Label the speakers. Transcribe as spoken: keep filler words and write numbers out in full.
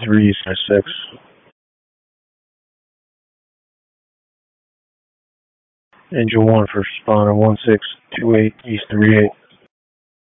Speaker 1: three East six. Engine one for responder one six two eight East three eight.